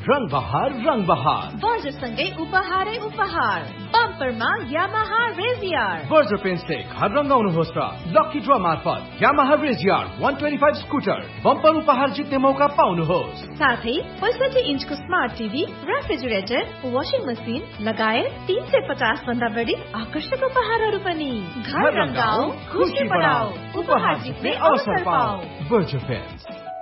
रङ बहार बर्जरसँगै उपहारै उपहार बम्परमा Yamaha रेजियर Berger पेन्टले घर रङ्गाउनुहोस् र लकी ड्र मार्फत यामाहा रेजियर 125 स्कुटर बम्पर उपहार जित्ने मौका पाउनुहोस्। साथै 65 इन्चको smart TV, refrigerator, washing machine लगायत 350 भन्दा बढी आकर्षक उपहारहरू पनि। घर रङ्गाऊ, खुसी बढाऊ, उपहार जित्ने अवसर पाऊ। Berger pant.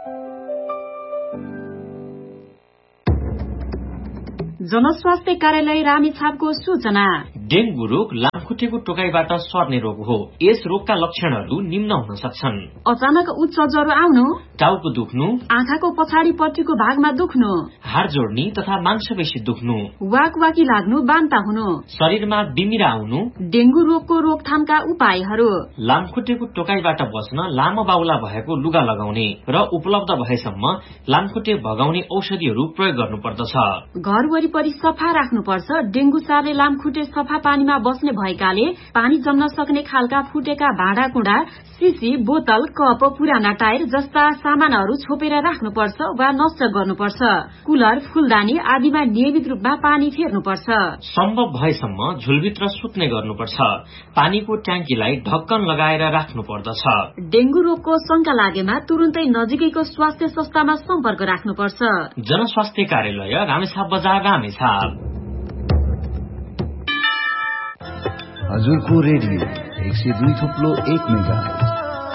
जनस्वास्थ्य कार्यालय रामेछापको सूचना। डेंगू रोग लामखुट्टेको टोकाइबाट सर्ने रोग हो। यस रोगका लक्षणहरू निम्न हुन सक्छन्: अचानक उच्च ज्वरो आउनु, टाउको दुख्नु, आँखाको पछाडिपट्टिको भागमा दुख्नु, हाड जोड्नी तथा मांसपेशी दुख्नु, वाकवाकी लाग्नु, बान्ता हुनु, शरीरमा बिमिरा आउनु। डेंगू रोगको रोकथामका उपायहरू: लामखुट्टेको टोकाइबाट बच्न लामो बाहुला भएको लुगा लगाउने र उपलब्ध भएसम्म लामखुट्टे भगाउने औषधिहरू प्रयोग गर्नुपर्दछ। घर वरिपरि सफा राख्नुपर्छ। डेंगू सार्ने लामखुट्टे सफा पानीमा बस्ने भएकाले पानी जम्न सक्ने खालका फुटेका भाँडाकुँडा, सिसी, बोतल, कप, पुराना टायर जस्ता सामानहरू छोपेर राख्नुपर्छ वा नष्ट गर्नुपर्छ। कुलर, फूलदानी आदिमा नियमित रूपमा पानी फेर्नुपर्छ। सम्भव भएसम्म झुलभित्र सुत्ने गर्नुपर्छ। पानीको ट्याङ्कीलाई ढक्कन लगाएर राख्नु पर्दछ। डेंगू रोगको शंका लागेमा तुरुन्तै नजिकैको स्वास्थ्य संस्थामा सम्पर्क राख्नुपर्छ। जनस्वास्थ्य कार्यालय रामेछाप बजार, रामेछाप। हजुरको रेडियो 102.1 मेगाहर्ज।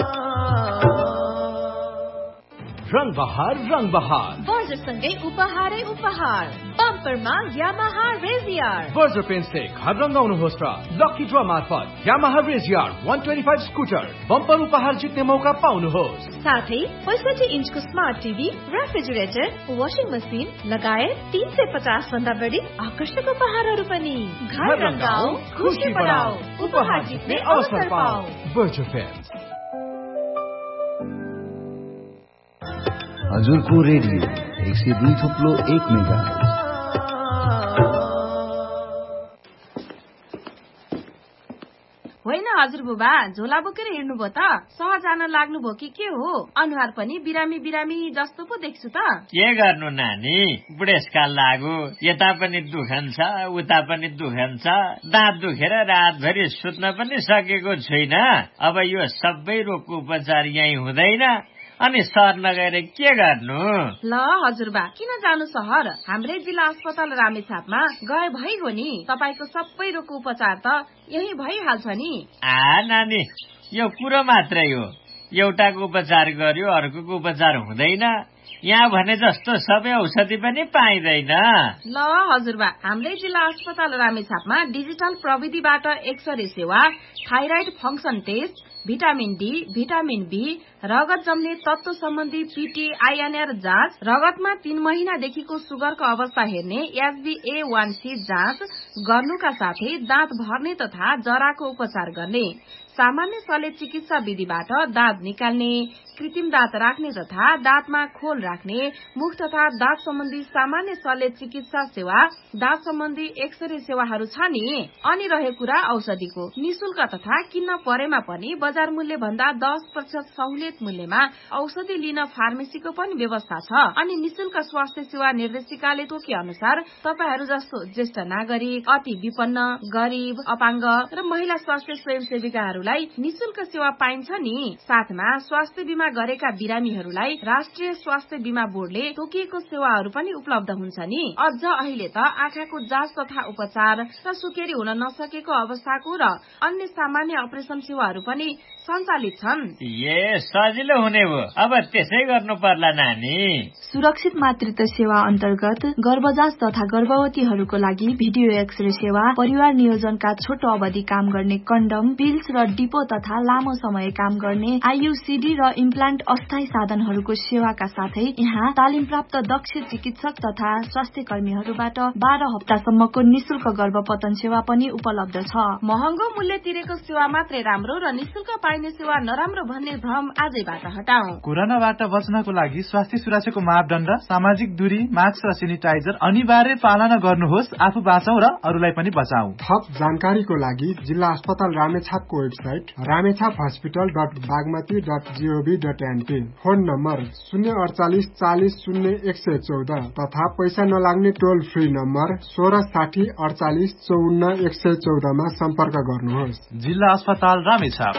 रङ बहार बर्जरसँगै उपहारै उपहार बम्परमा यामाहा रेजियर बर्जर पेन्टले घर रङ्गाउनुहोस् र लकी ड्र मार्फत यामाहा रेजियर 125 स्कुटर बम्पर उपहार जित्ने मौका पाउनुहोस्। साथै 65 इन्चको smart TV, refrigerator, washing machine लगायत 350 भन्दा बढी आकर्षक उपहारहरू पनि। घर रङ्गाऊ, खुसी बढाऊ, उपहार जित्ने अवसर पाऊ। Berger pant. हजुरको रेडियो 102.1 मेगाहर्ज। होइन हजुरबुबा, झोला बोकेर हिँड्नुभयो त? सहर जान लाग्नुभयो कि के हो? अनुहार पनि बिरामी बिरामी जस्तो पो देख्छु त। के गर्नु नानी, बुढेसकाल लाग्यो, यता पनि दुखन्छ उता पनि दुखन्छ। दाँत दुखेर रातभरि सुत्न पनि सकेको छैन। अब यो सबै रोगको उपचार यही हुँदैन, अनि सहर नगएर के गर्नु? ल हजुरबा, किन जानु सहर? हाम्रै जिल्ला अस्पताल रामेछापमा गए भइगयो नि। तपाईको सबै रोगको उपचार त यही भइहाल्छ नि। नानी, यो कुरो मात्रै हो। एउटाको उपचार गर्यो अर्कोको उपचार हुँदैन। यहाँ भने जस्तो सबै औषधि पनि पाइँदैन। ल हजुरबा, हाम्रै जिल्ला अस्पताल रामेछापमा डिजिटल प्रविधिबाट एक्सरे सेवा, thyroid function test, vitamin D, vitamin be, रगत जम्ने तत्व सम्बन्धी पीटी आइएनआर जाँच, रगतमा 3 महिनादेखिको सुगरको अवस्था हेर्ने HbA1c जाँच गर्नुका साथै दाँत भर्ने तथा जराको उपचार गर्ने, सामान्य शल्य चिकित्सा विधिबाट दाँत निकाल्ने, कृत्रिम दाँत राख्ने तथा दाँतमा खोल राख्ने, मुख तथा दाँत सम्बन्धी सामान्य शल्य चिकित्सा सेवा, दाँत सम्बन्धी एक्सरे सेवाहरू छ नि। अनि रहे कुरा औषधिको, निशुल्क तथा किन्न परेमा पनि बजार मूल्य भन्दा 10% सहुलियत मूल्यमा औषधि लिन फार्मेसीको पनि व्यवस्था छ। अनि निशुल्क स्वास्थ्य सेवा निर्देशिकाले तोके अनुसार तपाईहरू जस्तो ज्येष्ठ नागरिक, अति विपन्न, गरीब, अपाङ्ग र महिला स्वास्थ्य स्वयंसेविकाहरूलाई निशुल्क सेवा पाइन्छ नि। साथमा स्वास्थ्य बीमा गरेका बिरामीहरूलाई राष्ट्रिय स्वास्थ्य बीमा बोर्डले तोकिएको सेवाहरू पनि उपलब्ध हुन्छ नि। अझ अहिले त आँखाको जाँच तथा उपचार र सुकेरी हुन नसकेको अवस्थाको र अन्य सामान्य अपरेसन सेवाहरू पनि सञ्चालित छन्। सजिलो हुने भयो, अब त्यसै गर्नु पर्ला नानी। सुरक्षित मातृत्व सेवा अन्तर्गत गर्भजाँच तथा गर्भवतीहरूको लागि भिडियो एक्सरे सेवा, परिवार नियोजनका छोटो अवधि काम गर्ने कन्डम, पिल्स र डिपो तथा लामो समय काम गर्ने आईयूसीडी र इम्प्लान्ट अस्थायी साधनहरूको सेवाका साथै यहाँ तालिम प्राप्त दक्ष चिकित्सक तथा स्वास्थ्य कर्मीहरूबाट 12 हप्तासम्मको निशुल्क गर्भपतन सेवा पनि उपलब्ध छ। महँगो मूल्य तिरेको सेवा मात्रै राम्रो र निशुल्क पाइने सेवा नराम्रो भन्ने भ्रम आजैबाट हटाऊ। कोरोनाबाट बच्नको लागि स्वास्थ्य सुरक्षाको मापदण्ड, सामाजिक दूरी, मास्क र सेनिटाइजर अनिवार्य पालना गर्नुहोस्। आफू बाँचौं र अरूलाई पनि बचाऊ। थप जानकारीको लागि जिल्ला अस्पताल रामेछापको वेबसाइट ramechaphospital.bagmati.gov.np, फोन नम्बर 048 40 0 114 तथा पैसा नलाग्ने टोल फ्री नम्बर 1660 48 54 114 मा सम्पर्क गर्नुहोस्। जिल्ला अस्पताल रामेछाप।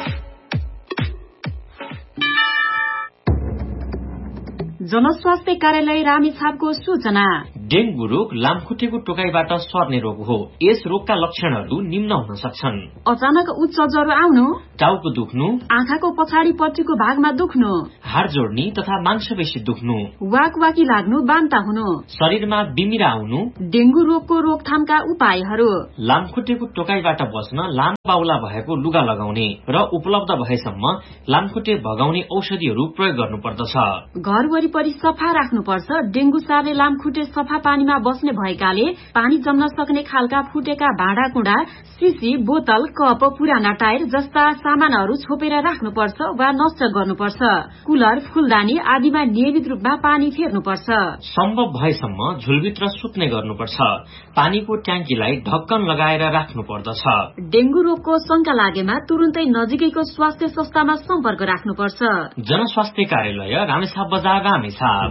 जनस्वास्थ्य कार्यालय रामेछापको सूचना। डेंगू रोग लामखुट्टेको टोकाइबाट सर्ने रोग हो। यस रोगका लक्षणहरू निम्न हुन सक्छन्: अचानक उच्च ज्वरो आउनु, टाउको दुख्नु, आँखाको पछाडिपट्टिको भागमा दुख्नु, हाड जोड्नी तथा मांसपेशी दुख्नु, वाकवाकी लाग्नु, बान्ता हुनु, शरीरमा बिमिरा आउनु। डेंगू रोगको रोकथामका उपायहरू: लामखुट्टेको टोकाइबाट बच्न लामो बाहुला भएको लुगा लगाउने र उपलब्ध भएसम्म लामखुट्टे भगाउने औषधिहरू प्रयोग गर्नुपर्दछ। घर वरिपरि सफा राख्नुपर्छ। डेंगू सार्ने लामखुट्टे सफा पानीमा बस्ने भएकाले पानी जम्न सक्ने खालका फुटेका भाँडाकुँडा, सिसी, बोतल, कप, पुराना टायर जस्ता सामानहरू छोपेर राख्नुपर्छ वा नष्ट गर्नुपर्छ। कुलर, फूलदानी आदिमा नियमित रूपमा पानी फेर्नुपर्छ। सम्भव भएसम्म झुलभित्र सुत्ने गर्नुपर्छ। पानीको ट्याङ्कीलाई ढक्कन लगाएर राख्नु पर्दछ। डेंगू रोगको शंका लागेमा तुरुन्तै नजिकैको स्वास्थ्य संस्थामा सम्पर्क राख्नुपर्छ। जनस्वास्थ्य कार्यालय रामेछाप बजार रामेछाप।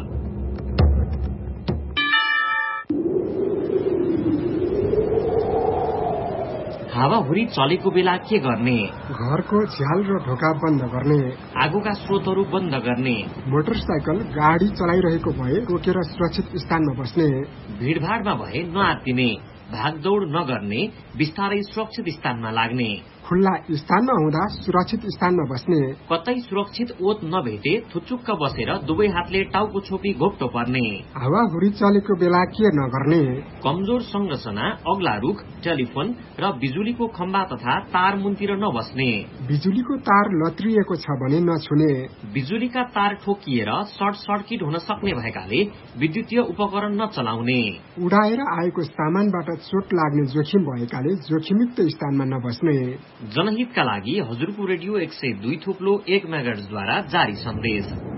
हावाहुरी चलेको बेला के गर्ने? घरको झ्याल र ढोका बन्द गर्ने, आगोका स्रोतहरू बन्द गर्ने, मोटरसाइकल गाडी चलाइरहेको भए रोकेर सुरक्षित स्थानमा बस्ने, भीड़भाड़मा भए नआत्तिने, भागदौड़ नगर्ने, बिस्तारै सुरक्षित स्थानमा लाग्ने, खुल्ला स्थानमा हुँदा सुरक्षित स्थानमा बस्ने, कतै सुरक्षित ओत नभेटे थुचुक्क बसेर दुवै हातले टाउको छोपी घोप्टो पर्ने, हावाहुरी चलेको बेला के नगर्ने, कमजोर संरचना, अग्ला रुख, टेलिफोन र बिजुलीको खम्बा तथा तार मुनतिर नबस्ने, बिजुलीको तार लत्रिएको छ भने नछुने, बिजुलीका तार ठोकिएर सर्ट सर्किट हुन सक्ने भएकाले विद्युतीय उपकरण नचलाउने, उडाएर आएको सामानबाट चोट लाग्ने जोखिम भएकाले जोखिमयुक्त स्थानमा नबस्ने। जनहितका लागि हजुरको रेडियो 102.1 मेगाहर्ज द्वारा जारी सन्देश।